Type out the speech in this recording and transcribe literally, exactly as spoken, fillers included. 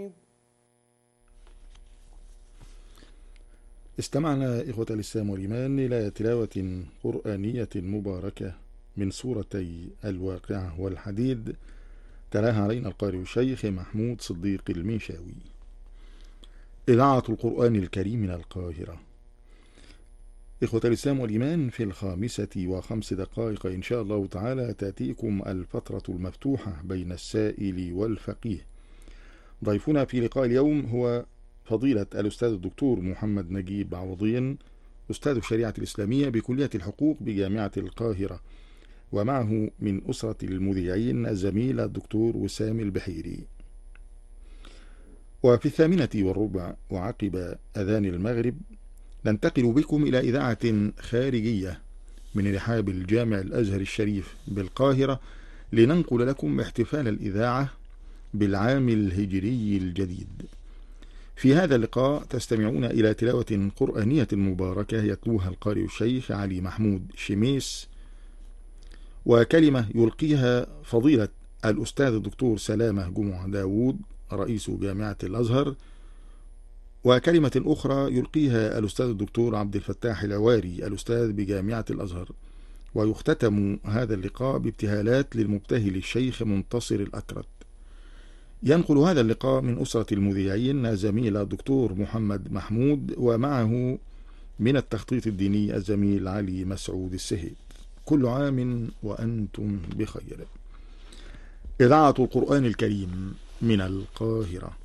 استمعنا إخوة الإسلام والإيمان إلى تلاوة قرآنية مباركة من سورتي الواقعة والحديد، تلاها علينا القارئ الشيخ محمود صديق المنشاوي. إذاعة القرآن الكريم من القاهرة. إخوة الإسلام والإيمان، في الخامسة وخمس دقائق إن شاء الله تعالى تأتيكم الفترة المفتوحة بين السائل والفقيه. ضيفنا في لقاء اليوم هو فضيلة الأستاذ الدكتور محمد نجيب عوضين، أستاذ الشريعة الإسلامية بكلية الحقوق بجامعة القاهرة، ومعه من أسرة المذيعين الزميل الدكتور وسام البحيري. وفي الثامنة والربع وعقب أذان المغرب ننتقل بكم إلى إذاعة خارجية من رحاب الجامع الأزهر الشريف بالقاهرة، لننقل لكم احتفال الإذاعة بالعام الهجري الجديد. في هذا اللقاء تستمعون إلى تلاوة قرآنية مباركة يتلوها القارئ الشيخ علي محمود شميس، وكلمة يلقيها فضيلة الأستاذ الدكتور سلامة جمعة داود رئيس جامعة الأزهر، وكلمة أخرى يلقيها الأستاذ الدكتور عبد الفتاح العواري الأستاذ بجامعة الأزهر. ويختتم هذا اللقاء بابتهالات للمبتهل الشيخ منتصر الأكرت. ينقل هذا اللقاء من أسرة المذيعين زميل الدكتور محمد محمود، ومعه من التخطيط الديني الزميل علي مسعود السهيد. كل عام وأنتم بخير. إذاعة القرآن الكريم من القاهرة.